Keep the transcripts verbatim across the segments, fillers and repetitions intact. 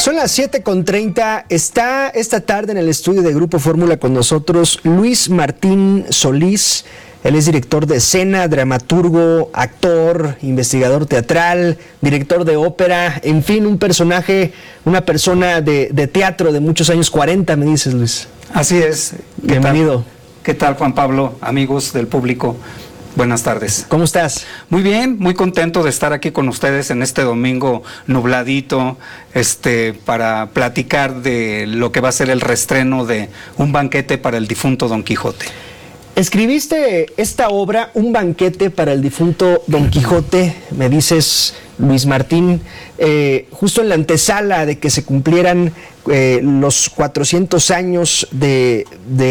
Son las siete con treinta. Está esta tarde en el estudio de Grupo Fórmula con nosotros Luis Martín Solís. Él es director de escena, dramaturgo, actor, investigador teatral, director de ópera, en fin, un personaje, una persona de, de teatro de muchos años, cuarenta, me dices, Luis. Así es. ¿Qué Bienvenido. Tal? ¿Qué tal, Juan Pablo? Amigos del público, buenas tardes. ¿Cómo estás? Muy bien, muy contento de estar aquí con ustedes en este domingo nubladito, este, para platicar de lo que va a ser el reestreno de Un banquete para el difunto Don Quijote. Escribiste esta obra, Un banquete para el difunto Don Quijote, me dices, Luis Martín, eh, justo en la antesala de que se cumplieran eh, los cuatrocientos años de,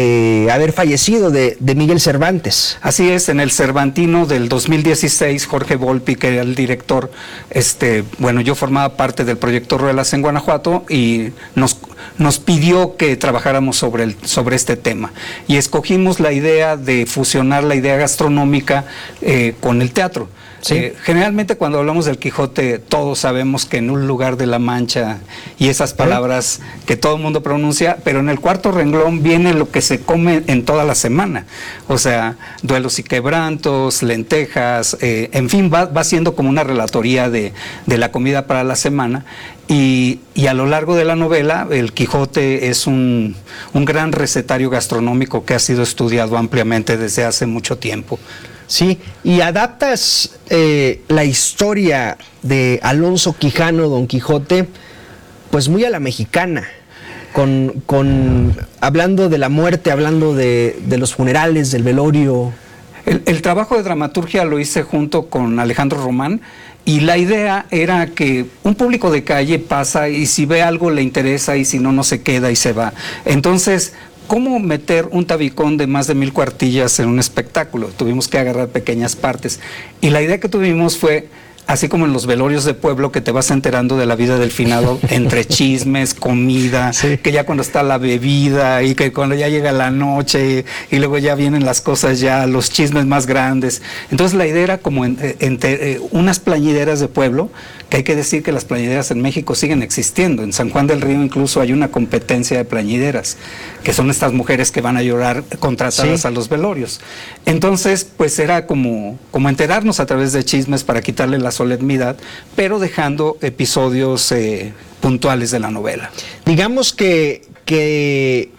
de haber fallecido de, de Miguel Cervantes. Así es, en el Cervantino del dos mil dieciséis, Jorge Volpi, que era el director, este, bueno, yo formaba parte del proyecto Ruelas en Guanajuato y nos, nos pidió que trabajáramos sobre, el, sobre este tema. Y escogimos la idea de fusionar la idea gastronómica eh, con el teatro. Sí. Eh, generalmente cuando hablamos del Quijote todos sabemos que en un lugar de la Mancha y esas palabras ¿Eh? que todo el mundo pronuncia, pero en el cuarto renglón viene lo que se come en toda la semana, o sea, duelos y quebrantos, lentejas, eh, en fin, va, va siendo como una relatoría de, de la comida para la semana. Y, y a lo largo de la novela, el Quijote es un, un gran recetario gastronómico que ha sido estudiado ampliamente desde hace mucho tiempo. Sí, y adaptas eh, la historia de Alonso Quijano, Don Quijote, pues muy a la mexicana, con, con hablando de la muerte, hablando de, de los funerales, del velorio. El, el trabajo de dramaturgia lo hice junto con Alejandro Román, y la idea era que un público de calle pasa y si ve algo le interesa y si no, no se queda y se va. Entonces, ¿cómo meter un tabicón de más de mil cuartillas en un espectáculo? Tuvimos que agarrar pequeñas partes. Y la idea que tuvimos fue, así como en los velorios de pueblo, que te vas enterando de la vida del finado entre chismes, comida, sí. que ya cuando está la bebida y que cuando ya llega la noche y, y luego ya vienen las cosas ya, los chismes más grandes. Entonces la idea era como en, en, en, unas plañideras de pueblo, que hay que decir que las plañideras en México siguen existiendo. En San Juan del Río incluso hay una competencia de plañideras, que son estas mujeres que van a llorar contratadas sí. a los velorios. Entonces, pues era como, como enterarnos a través de chismes para quitarle la solemnidad, pero dejando episodios eh, puntuales de la novela. Digamos que, que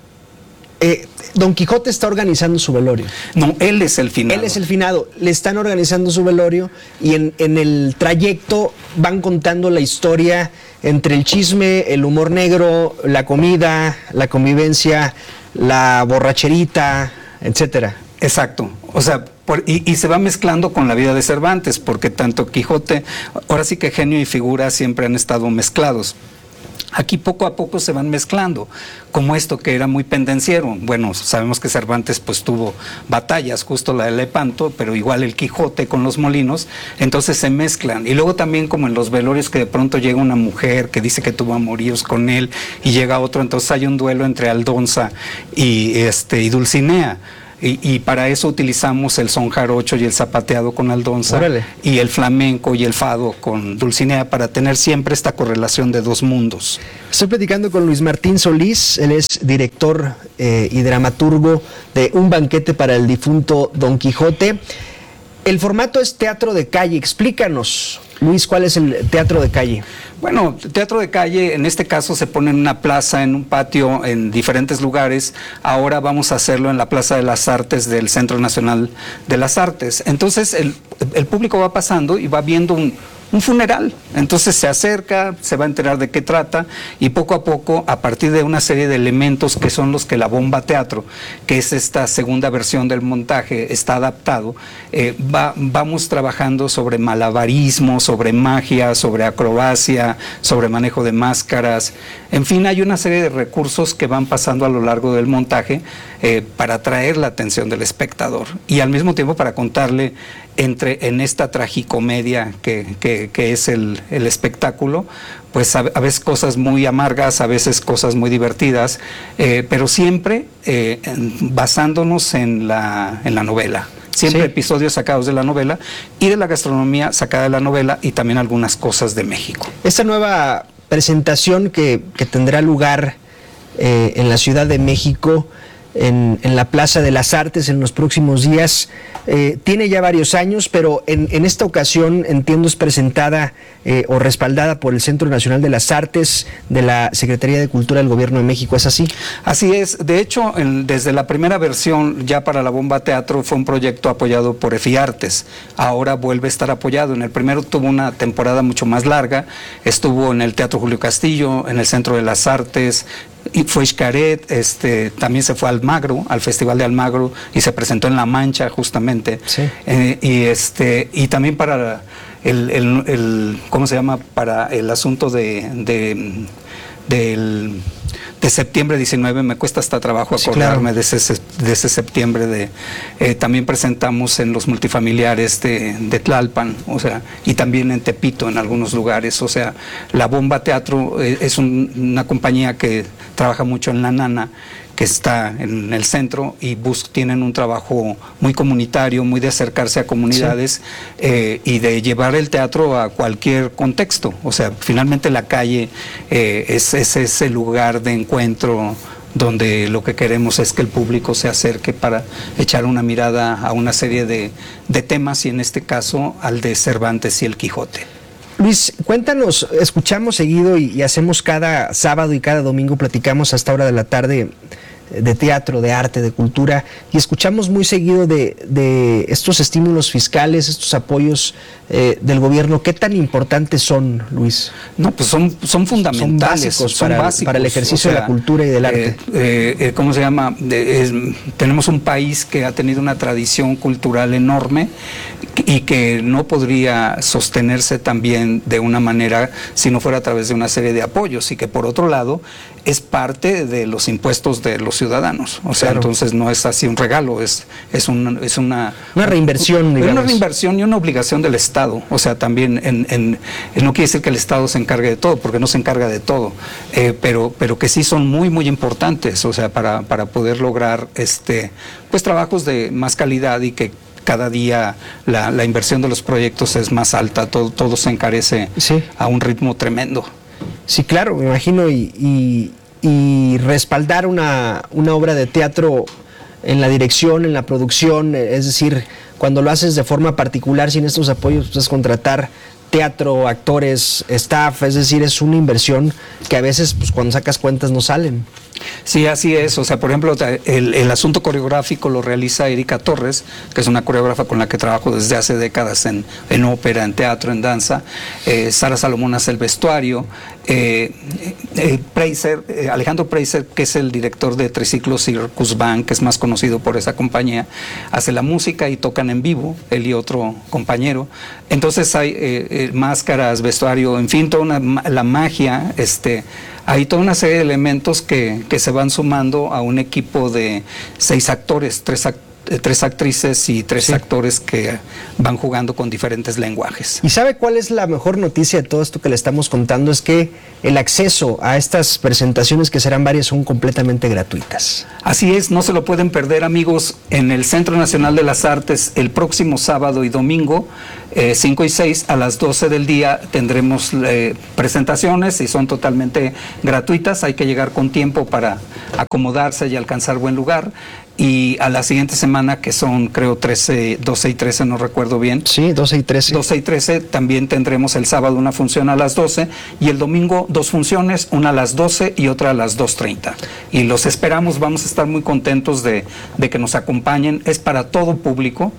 eh, Don Quijote está organizando su velorio. No, él es el finado. Él es el finado. Le están organizando su velorio y en, en el trayecto van contando la historia entre el chisme, el humor negro, la comida, la convivencia, la borracherita, etcétera. Exacto. O sea, por, y, y se va mezclando con la vida de Cervantes, porque tanto Quijote, ahora sí que genio y figura siempre han estado mezclados. Aquí poco a poco se van mezclando, como esto que era muy pendenciero. Bueno, sabemos que Cervantes pues tuvo batallas, justo la de Lepanto, pero igual el Quijote con los molinos, entonces se mezclan. Y luego también como en los velorios que de pronto llega una mujer que dice que tuvo amoríos con él y llega otro, entonces hay un duelo entre Aldonza y, este, y Dulcinea. Y, y para eso utilizamos el son jarocho y el zapateado con Aldonza. Órale. Y el flamenco y el fado con Dulcinea, para tener siempre esta correlación de dos mundos. Estoy platicando con Luis Martín Solís, él es director eh, y dramaturgo de Un banquete para el difunto Don Quijote. El formato es teatro de calle, explícanos, Luis, ¿cuál es el teatro de calle? Bueno, teatro de calle en este caso se pone en una plaza, en un patio, en diferentes lugares. Ahora vamos a hacerlo en la Plaza de las Artes del Centro Nacional de las Artes. Entonces el, el público va pasando y va viendo un, un funeral. Entonces se acerca, se va a enterar de qué trata y poco a poco, a partir de una serie de elementos que son los que la Bomba Teatro, que es esta segunda versión del montaje, está adaptado, eh, va, vamos trabajando sobre malabarismo, sobre magia, sobre acrobacia, sobre manejo de máscaras. En fin, hay una serie de recursos que van pasando a lo largo del montaje eh, para atraer la atención del espectador y al mismo tiempo para contarle entre en esta tragicomedia que, que, que es el, el espectáculo, pues a, a veces cosas muy amargas, a veces cosas muy divertidas, eh, pero siempre eh, basándonos en la, en la novela. Siempre sí. Episodios sacados de la novela y de la gastronomía sacada de la novela y también algunas cosas de México. Esta nueva presentación que, que tendrá lugar eh, en la Ciudad de México, En, en la Plaza de las Artes en los próximos días. Eh, tiene ya varios años, pero en, en esta ocasión, entiendo, es presentada eh, o respaldada por el Centro Nacional de las Artes de la Secretaría de Cultura del Gobierno de México, ¿es así? Así es. De hecho, en, desde la primera versión, ya para la Bomba Teatro, fue un proyecto apoyado por EFIARTES. Ahora vuelve a estar apoyado. En el primero tuvo una temporada mucho más larga, estuvo en el Teatro Julio Castillo, en el Centro de las Artes, y fue Xcaret, este, también se fue a Almagro, al Festival de Almagro, y se presentó en La Mancha justamente. Sí. Eh, y este y también para el, el, el ¿cómo se llama? Para el asunto de, de del de septiembre diecinueve, me cuesta hasta trabajo acordarme, sí, claro, de, ese, de ese septiembre. De eh, también presentamos en los multifamiliares de, de Tlalpan, o sea, y también en Tepito, en algunos lugares. O sea, la Bomba Teatro eh, es un, una compañía que trabaja mucho en La Nana, que está en el centro, y bus tienen un trabajo muy comunitario, muy de acercarse a comunidades, sí, eh, y de llevar el teatro a cualquier contexto. O sea, finalmente la calle eh, es, es ese lugar de encuentro donde lo que queremos es que el público se acerque para echar una mirada a una serie de, de temas, y en este caso al de Cervantes y el Quijote. Luis, cuéntanos, escuchamos seguido y, y hacemos cada sábado y cada domingo, platicamos a esta hora de la tarde de teatro, de arte, de cultura, y escuchamos muy seguido de, de estos estímulos fiscales, estos apoyos eh, del gobierno. ¿Qué tan importantes son, Luis? No, pues son, son fundamentales. Son básicos, son para, básicos para el ejercicio, o sea, de la cultura y del arte. Eh, eh, ¿Cómo se llama? De, es, tenemos un país que ha tenido una tradición cultural enorme y que no podría sostenerse también de una manera si no fuera a través de una serie de apoyos, y que por otro lado es parte de los impuestos de los ciudadanos. O sea, claro, entonces no es así un regalo, es, es, un, es una... Una reinversión, digamos. Una reinversión y una obligación del Estado. O sea, también en, en, no quiere decir que el Estado se encargue de todo, porque no se encarga de todo, eh, pero, pero que sí son muy, muy importantes, o sea, para, para poder lograr este, pues trabajos de más calidad, y que cada día la, la inversión de los proyectos es más alta, todo, todo se encarece, sí, a un ritmo tremendo. Sí, claro, me imagino, y, y, y respaldar una, una obra de teatro en la dirección, en la producción, es decir, cuando lo haces de forma particular, sin estos apoyos, pues es contratar teatro, actores, staff, es decir, es una inversión que a veces, pues cuando sacas cuentas, no salen. Sí, así es. O sea, por ejemplo, el, el asunto coreográfico lo realiza Erika Torres, que es una coreógrafa con la que trabajo desde hace décadas en, en ópera, en teatro, en danza. Eh, Sara Salomón hace el vestuario. Eh, eh, Preiser, eh, Alejandro Preiser, que es el director de Triciclo Circus Band, que es más conocido por esa compañía, hace la música y tocan en vivo, él y otro compañero. Entonces hay eh, eh, máscaras, vestuario, en fin, toda una, la magia, este... hay toda una serie de elementos que, que se van sumando a un equipo de seis actores, tres, act tres actrices y tres, sí, actores que van jugando con diferentes lenguajes. ¿Y sabe cuál es la mejor noticia de todo esto que le estamos contando? Es que el acceso a estas presentaciones, que serán varias, son completamente gratuitas. Así es, no se lo pueden perder, amigos, en el Centro Nacional de las Artes el próximo sábado y domingo, eh, cinco y seis, a las doce del día tendremos eh, presentaciones, y son totalmente gratuitas. Hay que llegar con tiempo para acomodarse y alcanzar buen lugar. Y a la siguiente semana, que son creo trece, doce y trece, no recuerdo bien. Sí, doce y trece. doce y trece, también tendremos el sábado una función a las doce, y el domingo dos funciones, una a las doce y otra a las dos treinta. Y los esperamos, vamos a estar muy contentos de, de que nos acompañen. Es para todo público,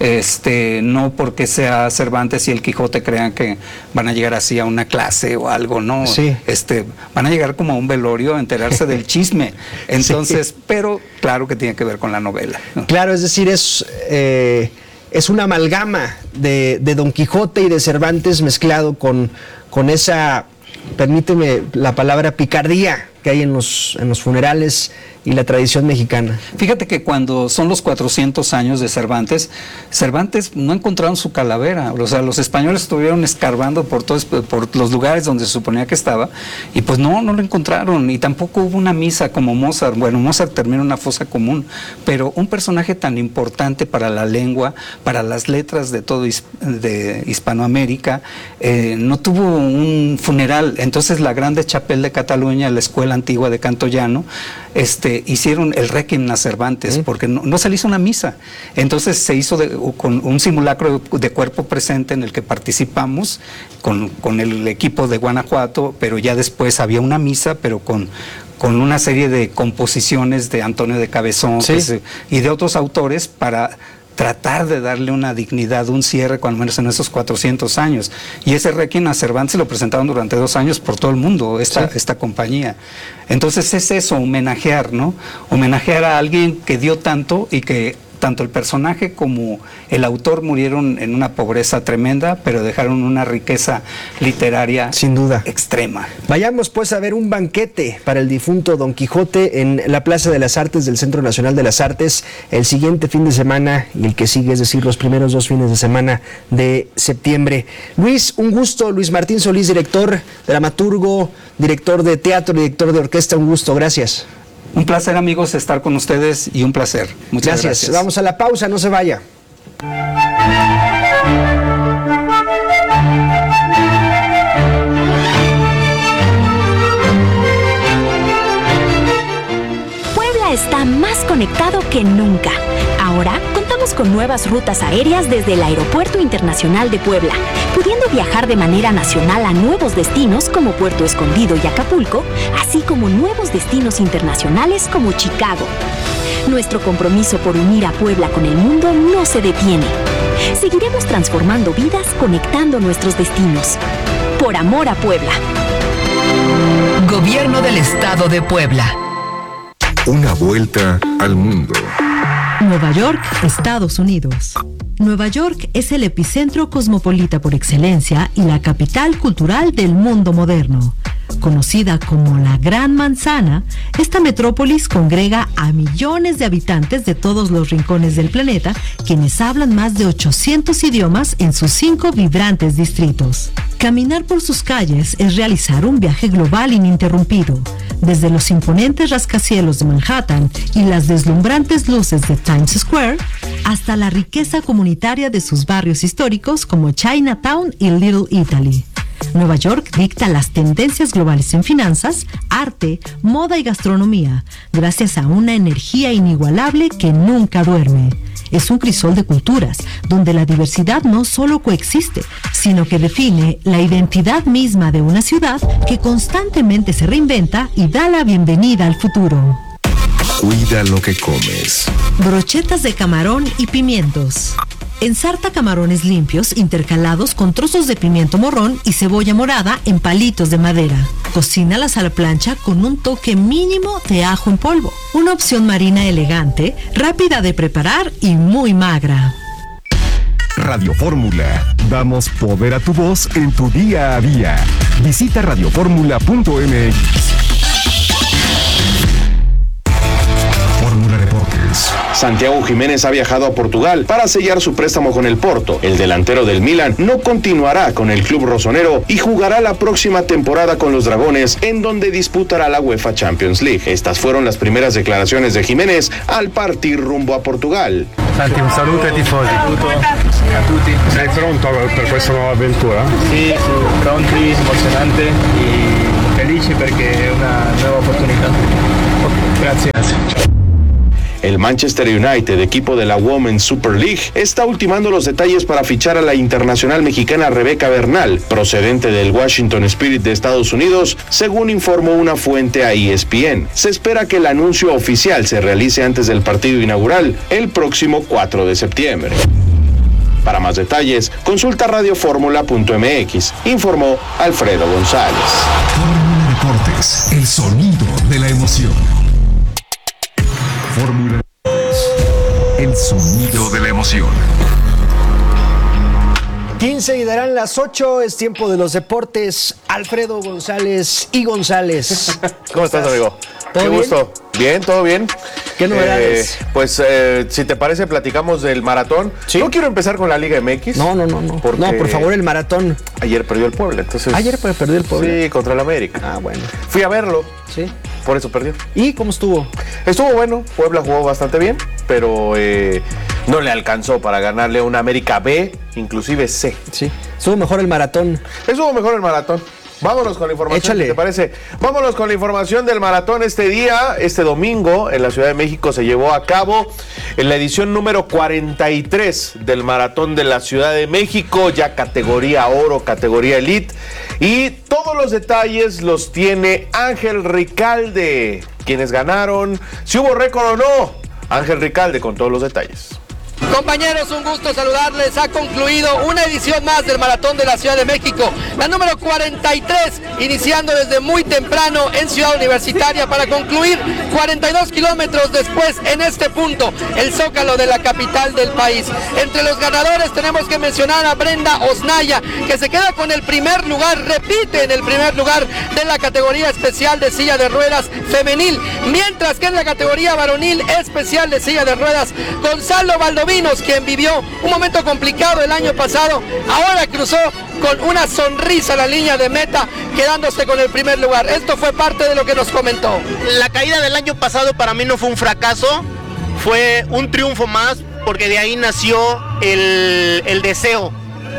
este, no porque sea Cervantes y el Quijote crean que van a llegar así a una clase o algo, no. Sí. Este, van a llegar como a un velorio a enterarse del chisme. Entonces, sí, pero claro que tiene que ver con la novela, ¿no? Claro, es decir, es, eh, es una amalgama de, de Don Quijote y de Cervantes mezclado con, con esa, permíteme la palabra, picardía que hay en los, en los funerales, y la tradición mexicana. Fíjate que cuando son los cuatrocientos años de Cervantes, Cervantes no encontraron su calavera. O sea, los españoles estuvieron escarbando por todos, por los lugares donde se suponía que estaba, y pues no, no lo encontraron, y tampoco hubo una misa como Mozart. Bueno, Mozart terminó en una fosa común, pero un personaje tan importante para la lengua, para las letras de todo de Hispanoamérica, eh, no tuvo un funeral. Entonces la Grande Chapelle de Cataluña, la escuela antigua de Canto Llano, este, hicieron el Requiem a Cervantes, ¿Mm? porque no, no se le hizo una misa. Entonces se hizo de, con un simulacro de, de cuerpo presente en el que participamos con, con el equipo de Guanajuato, pero ya después había una misa, pero con con una serie de composiciones de Antonio de Cabezón, ¿sí? que se, y de otros autores para tratar de darle una dignidad, un cierre, cuando menos en esos cuatrocientos años. Y ese Requiem a Cervantes lo presentaron durante dos años por todo el mundo, esta, sí. esta compañía. Entonces es eso, homenajear, ¿no? Homenajear a alguien que dio tanto y que tanto el personaje como el autor murieron en una pobreza tremenda, pero dejaron una riqueza literaria sin duda extrema. Vayamos pues a ver un banquete para el difunto Don Quijote en la Plaza de las Artes del Centro Nacional de las Artes el siguiente fin de semana y el que sigue, es decir, los primeros dos fines de semana de septiembre. Luis, un gusto. Luis Martín Solís, director, dramaturgo, director de teatro, director de orquesta, un gusto. Gracias. Un placer, amigos, estar con ustedes y un placer. Muchas gracias. gracias. Vamos a la pausa, no se vaya. Puebla está más conectado que nunca. Ahora contamos con nuevas rutas aéreas desde el Aeropuerto Internacional de Puebla, pudiendo viajar de manera nacional a nuevos destinos como Puerto Escondido y Acapulco, así como nuevos destinos internacionales como Chicago. Nuestro compromiso por unir a Puebla con el mundo no se detiene. Seguiremos transformando vidas, conectando nuestros destinos. Por amor a Puebla. Gobierno del Estado de Puebla. Una vuelta al mundo. Nueva York, Estados Unidos. Nueva York es el epicentro cosmopolita por excelencia y la capital cultural del mundo moderno. Conocida como la Gran Manzana, esta metrópolis congrega a millones de habitantes de todos los rincones del planeta, quienes hablan más de ochocientos idiomas en sus cinco vibrantes distritos. Caminar por sus calles es realizar un viaje global ininterrumpido, desde los imponentes rascacielos de Manhattan y las deslumbrantes luces de Times Square, hasta la riqueza comunitaria de sus barrios históricos como Chinatown y Little Italy. Nueva York dicta las tendencias globales en finanzas, arte, moda y gastronomía, gracias a una energía inigualable que nunca duerme. Es un crisol de culturas, donde la diversidad no solo coexiste, sino que define la identidad misma de una ciudad que constantemente se reinventa y da la bienvenida al futuro. Cuida lo que comes. Brochetas de camarón y pimientos. Ensarta camarones limpios intercalados con trozos de pimiento morrón y cebolla morada en palitos de madera. Cocínalas a la plancha con un toque mínimo de ajo en polvo. Una opción marina elegante, rápida de preparar y muy magra. Radio Fórmula. Damos poder a tu voz en tu día a día. Visita radio fórmula punto m x. Fórmula Deportes. Santiago Jiménez ha viajado a Portugal para sellar su préstamo con el Porto. El delantero del Milan no continuará con el club rosonero y jugará la próxima temporada con los Dragones, en donde disputará la UEFA Champions League. Estas fueron las primeras declaraciones de Jiménez al partir rumbo a Portugal. Santi, un saluto ai tifosi. A tutti. Sei pronto per questa nuova avventura? Sì, sì, pronti, emozionante e felice perché è una nuova opportunità. Grazie. Ciao. El Manchester United, equipo de la Women's Super League, está ultimando los detalles para fichar a la internacional mexicana Rebeca Bernal, procedente del Washington Spirit de Estados Unidos, según informó una fuente a E S P N. Se espera que el anuncio oficial se realice antes del partido inaugural, el próximo cuatro de septiembre. Para más detalles, consulta radio fórmula punto m x, informó Alfredo González. Fórmula Deportes, el sonido de la emoción. Fórmula, el sonido de la emoción. quince y darán las ocho, es tiempo de los deportes. Alfredo González y González. ¿Cómo estás, amigo? ¿Todo Qué bien? gusto. Bien, todo bien. ¿Qué novedades? Eh, pues, eh, si te parece, platicamos del maratón. ¿Sí? No quiero empezar con la Liga M X. No, no, no, no. Porque No, por favor, el maratón. Ayer perdió el Puebla, entonces... Ayer perdió el Puebla. Sí, contra el América. Ah, bueno. Fui a verlo. Sí. Por eso perdió. ¿Y cómo estuvo? Estuvo bueno, Puebla jugó bastante bien, pero eh, no le alcanzó para ganarle a una América B, inclusive C. Sí. Estuvo mejor el maratón. Estuvo mejor el maratón. Vámonos con la información, Échale. ¿qué te parece? Vámonos con la información del maratón este día, este domingo, en la Ciudad de México se llevó a cabo en la edición número cuarenta y tres del maratón de la Ciudad de México, ya categoría oro, categoría elite, y todos los detalles los tiene Ángel Ricalde, quienes ganaron, si hubo récord o no. Ángel Ricalde con todos los detalles. Compañeros, un gusto saludarles. Ha concluido una edición más del Maratón de la Ciudad de México, la número cuarenta y tres, iniciando desde muy temprano en Ciudad Universitaria para concluir cuarenta y dos kilómetros después en este punto, el Zócalo de la capital del país. Entre los ganadores tenemos que mencionar a Brenda Osnaya, que se queda con el primer lugar, repite en el primer lugar de la categoría especial de silla de ruedas femenil, mientras que en la categoría varonil especial de silla de ruedas, Gonzalo Valdovinos, quien vivió un momento complicado el año pasado, ahora cruzó con una sonrisa a la línea de meta, quedándose con el primer lugar. Esto fue parte de lo que nos comentó. La caída del año pasado para mí no fue un fracaso, fue un triunfo más, porque de ahí nació el, el deseo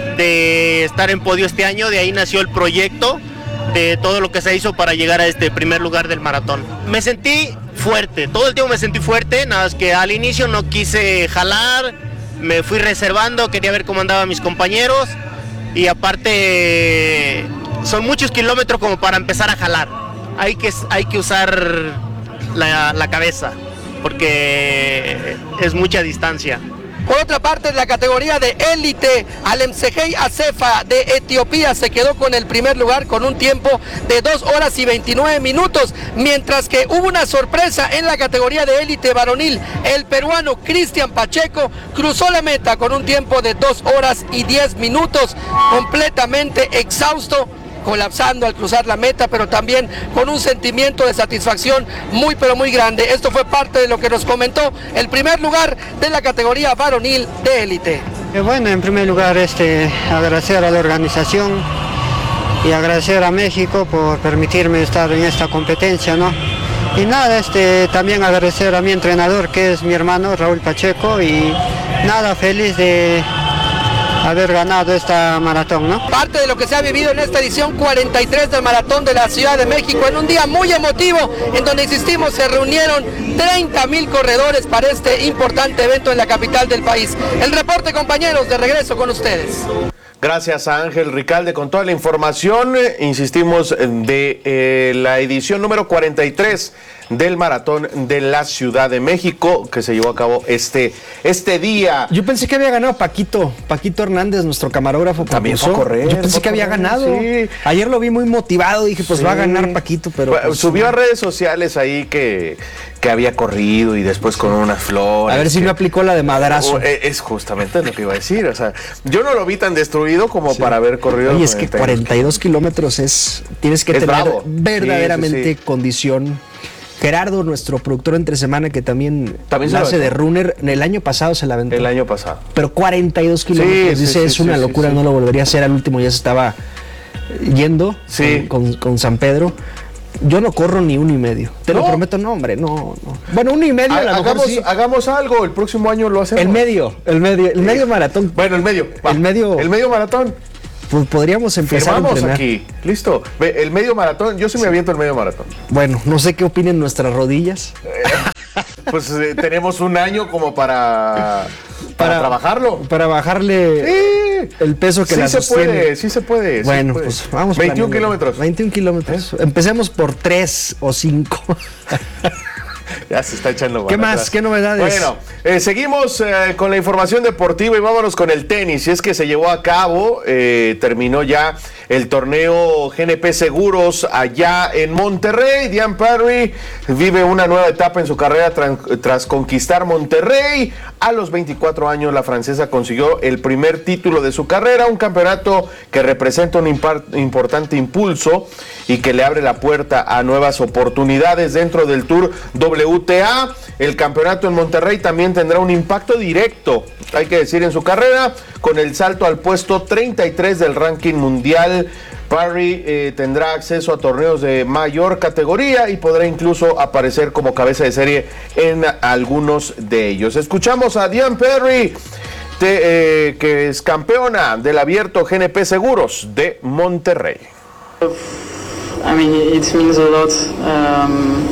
de estar en podio este año, de ahí nació el proyecto de todo lo que se hizo para llegar a este primer lugar del maratón. Me sentí fuerte, todo el tiempo me sentí fuerte, nada más que al inicio no quise jalar, me fui reservando, quería ver cómo andaban mis compañeros, y aparte son muchos kilómetros como para empezar a jalar, hay que, hay que usar la, la cabeza, porque es mucha distancia. Por otra parte, en la categoría de élite, Alemsegei Acefa de Etiopía se quedó con el primer lugar con un tiempo de dos horas y veintinueve minutos, mientras que hubo una sorpresa en la categoría de élite varonil. El peruano Cristian Pacheco cruzó la meta con un tiempo de dos horas y diez minutos, completamente exhausto, colapsando al cruzar la meta, pero también con un sentimiento de satisfacción muy pero muy grande. Esto fue parte de lo que nos comentó el primer lugar de la categoría varonil de élite. Eh, bueno, en primer lugar, este, agradecer a la organización y agradecer a México por permitirme estar en esta competencia, ¿no? Y nada, este, también agradecer a mi entrenador, que es mi hermano Raúl Pacheco, y nada, feliz de haber ganado esta maratón, ¿no? Parte de lo que se ha vivido en esta edición cuarenta y tres del Maratón de la Ciudad de México, en un día muy emotivo, en donde, insistimos, se reunieron treinta mil corredores para este importante evento en la capital del país. El reporte, compañeros, de regreso con ustedes. Gracias a Ángel Ricalde con toda la información, eh, insistimos, de eh, la edición número cuarenta y tres del Maratón de la Ciudad de México, que se llevó a cabo este, este día. Yo pensé que había ganado Paquito, Paquito Hernández, nuestro camarógrafo. También fue a correr. Yo pensé que había correr, ganado. Sí. Ayer lo vi muy motivado, dije, pues Sí. va a ganar Paquito, pero... Bueno, pues, subió no. a redes sociales ahí que, que había corrido y después con unas flores. A ver si que, no aplicó la de madrazo. Oh, es justamente lo que iba a decir, o sea, yo no lo vi tan destruido como sí. para haber corrido. Oye, es que cuarenta y dos kilómetros es, tienes que es tener bravo. verdaderamente sí, sí, sí. condición. Gerardo, nuestro productor entre semana, que también, también la hace de runner, el año pasado se la aventó. El año pasado. Pero cuarenta y dos kilómetros, sí, dice, sí, es sí, una sí, locura, sí, no lo volvería a hacer. Al último ya se estaba yendo sí. con, con, con San Pedro. Yo no corro ni uno y medio. Te ¿No? lo prometo, no, hombre, no, no. Bueno, uno y medio a, a lo hagamos, mejor sí. hagamos algo, el próximo año lo hacemos. El medio, el medio, el medio maratón. Bueno, el medio. Va. El medio. El medio maratón. Pues podríamos empezar Firmamos a entrenar. aquí, listo. Ve, el medio maratón, yo sí, sí me aviento el medio maratón. Bueno, no sé qué opinen nuestras rodillas. Pues eh, tenemos un año como para, para, para trabajarlo. Para bajarle sí. el peso que sí la se sostiene. puede, sí se puede. Bueno, sí se puede. pues vamos. veintiún kilómetros. veintiún kilómetros. ¿Eh? Empecemos por tres o cinco. Ya se está echando ¿Qué para más? atrás. ¿Qué novedades? Bueno, eh, seguimos eh, con la información deportiva y vámonos con el tenis. Y es que se llevó a cabo, eh, terminó ya el torneo G N P Seguros allá en Monterrey. Diane Parry vive una nueva etapa en su carrera tras, tras conquistar Monterrey. A los veinticuatro años la francesa consiguió el primer título de su carrera, un campeonato que representa un impar- importante impulso y que le abre la puerta a nuevas oportunidades dentro del Tour W T A. El campeonato en Monterrey también tendrá un impacto directo, hay que decir, en su carrera, con el salto al puesto treinta y tres del ranking mundial. Parry eh, tendrá acceso a torneos de mayor categoría y podrá incluso aparecer como cabeza de serie en algunos de ellos. Escuchamos a Diane Parry, de, eh, que es campeona del Abierto G N P Seguros de Monterrey. I mean, it means a lot. Um,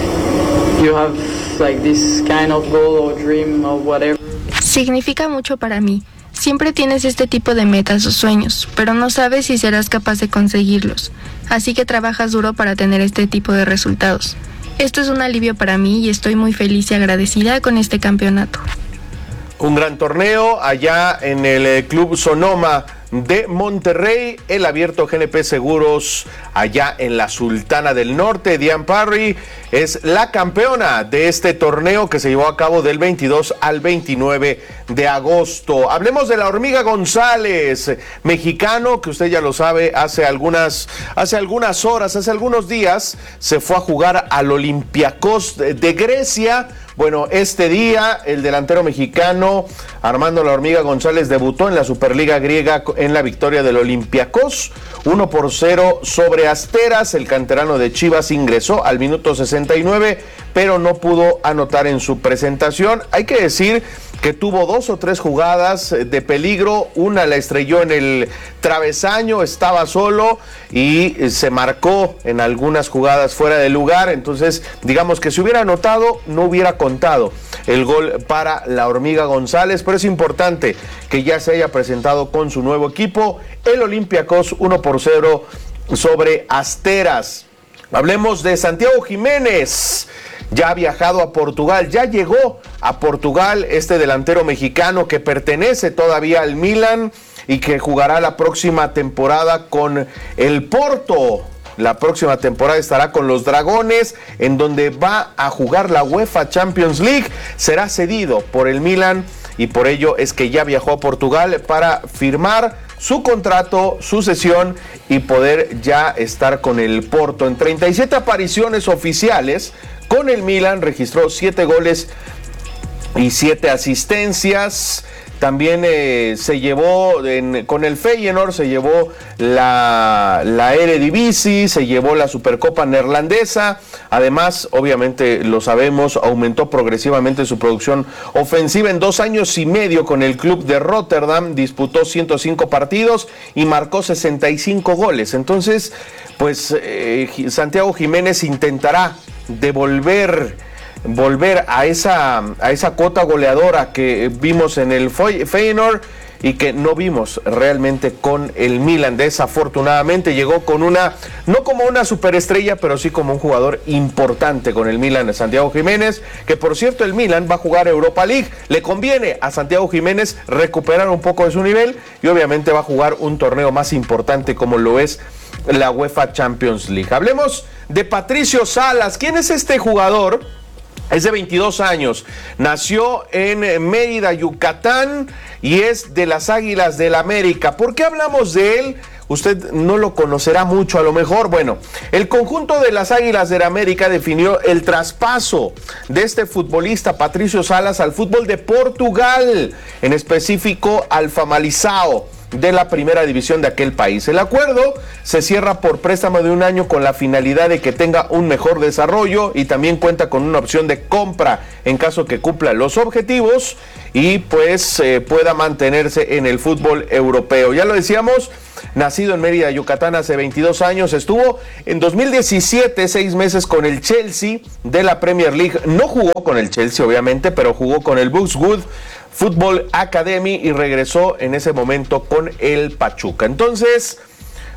you have like this kind of goal or dream or whatever. Significa mucho para mí. Siempre tienes este tipo de metas o sueños, pero no sabes si serás capaz de conseguirlos. Así que trabajas duro para tener este tipo de resultados. Esto es un alivio para mí y estoy muy feliz y agradecida con este campeonato. Un gran torneo allá en el eh, Club Sonoma de Monterrey, el Abierto G N P Seguros allá en la Sultana del Norte. Diane Parry es la campeona de este torneo que se llevó a cabo del veintidós al veintinueve de agosto. Hablemos de la Hormiga González, mexicano que usted ya lo sabe, hace algunas, hace algunas horas, hace algunos días se fue a jugar al Olympiacos de, de Grecia. Bueno, este día el delantero mexicano Armando La Hormiga González debutó en la Superliga griega en la victoria del Olympiacos, uno por cero sobre Asteras. El canterano de Chivas ingresó al minuto sesenta y nueve, pero no pudo anotar en su presentación. Hay que decir que tuvo dos o tres jugadas de peligro, una la estrelló en el travesaño, estaba solo y se marcó en algunas jugadas fuera de lugar. Entonces, digamos que si hubiera anotado, no hubiera contado el gol para La Hormiga González, pero es importante que ya se haya presentado con su nuevo equipo, el Olympiacos, uno por cero sobre Asteras. Hablemos de Santiago Jiménez. Ya ha viajado a Portugal, ya llegó a Portugal este delantero mexicano que pertenece todavía al Milan y que jugará la próxima temporada con el Porto. La próxima temporada estará con los Dragones, en donde va a jugar la UEFA Champions League. Será cedido por el Milan y por ello es que ya viajó a Portugal para firmar su contrato, su cesión y poder ya estar con el Porto. En treinta y siete apariciones oficiales con el Milan registró siete goles y siete asistencias. También eh, se llevó en, con el Feyenoord, se llevó la, la Eredivisie, se llevó la Supercopa neerlandesa. Además, obviamente lo sabemos, aumentó progresivamente su producción ofensiva en dos años y medio con el club de Rotterdam. Disputó ciento cinco partidos y marcó sesenta y cinco goles. Entonces, pues eh, Santiago Jiménez intentará devolver volver a esa, a esa cuota goleadora que vimos en el Feyenoord y que no vimos realmente con el Milan. Desafortunadamente llegó con una, no como una superestrella, pero sí como un jugador importante con el Milan, Santiago Jiménez, que por cierto el Milan va a jugar Europa League. Le conviene a Santiago Jiménez recuperar un poco de su nivel y obviamente va a jugar un torneo más importante como lo es la UEFA Champions League. Hablemos de Patricio Salas. ¿Quién es este jugador? Es de veintidós años, nació en Mérida, Yucatán y es de las Águilas del América. ¿Por qué hablamos de él? Usted no lo conocerá mucho a lo mejor. Bueno, el conjunto de las Águilas del América definió el traspaso de este futbolista Patricio Salas al fútbol de Portugal, en específico al Famalicão de la primera división de aquel país. El acuerdo se cierra por préstamo de un año con la finalidad de que tenga un mejor desarrollo y también cuenta con una opción de compra en caso que cumpla los objetivos y pues eh, pueda mantenerse en el fútbol europeo. Ya lo decíamos, nacido en Mérida, Yucatán hace veintidós años, estuvo en dos mil diecisiete seis meses con el Chelsea de la Premier League. No jugó con el Chelsea obviamente, pero jugó con el Buxwood Football Academy y regresó en ese momento con el Pachuca. Entonces,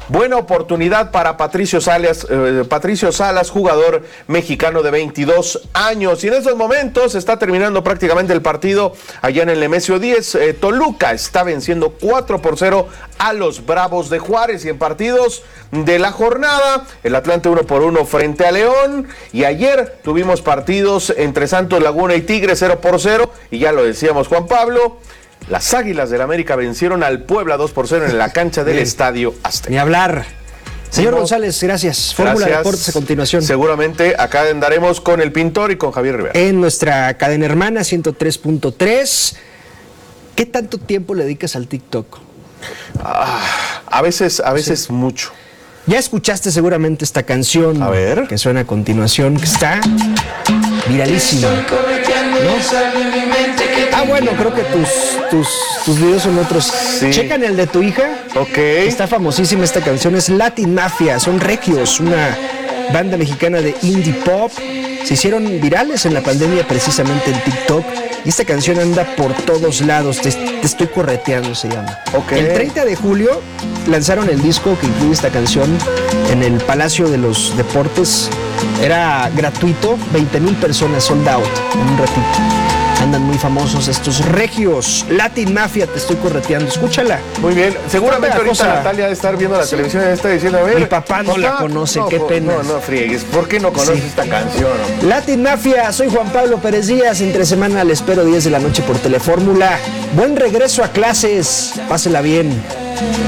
Buena oportunidad para Patricio Salas, eh, Patricio Salas, jugador mexicano de veintidós años. Y en estos momentos está terminando prácticamente el partido allá en el Nemesio diez. Eh, Toluca está venciendo cuatro por cero a los Bravos de Juárez. Y en partidos de la jornada, el Atlante uno por uno frente a León. Y ayer tuvimos partidos entre Santos Laguna y Tigres cero por cero. Y ya lo decíamos, Juan Pablo, las Águilas del América vencieron al Puebla dos por cero en la cancha del Estadio Azteca. Ni hablar. Señor González, gracias. Fórmula Gracias. Deportes a continuación. Seguramente acá andaremos con el Pintor y con Javier Rivera. En nuestra cadena hermana ciento tres punto tres. ¿Qué tanto tiempo le dedicas al TikTok? Ah, a veces, a veces sí. mucho. Ya escuchaste seguramente esta canción. A ver. Que suena a continuación, que está viralísima, ¿no? Ah, bueno, creo que tus, tus, tus videos son otros. Sí. Checan el de tu hija. Ok. Está famosísima esta canción, es Latin Mafia, son regios, una banda mexicana de indie pop. Se hicieron virales en la pandemia precisamente en TikTok. Y esta canción anda por todos lados, te, te estoy correteando se llama. Okay. El treinta de julio lanzaron el disco que incluye esta canción en el Palacio de los Deportes. Era gratuito, veinte mil personas sold out en un ratito. Andan muy famosos estos regios. Latin Mafia, te estoy correteando, escúchala. Muy bien, seguramente ahorita cosa... Natalia debe estar viendo la sí. televisión y está diciendo, a ver. Mi papá no la conoce, no, qué pena. No, no friegues, ¿por qué no conoces sí. esta canción? Latin Mafia, soy Juan Pablo Pérez Díaz, entre semana le espero diez de la noche por Telefórmula. Buen regreso a clases, pásela bien.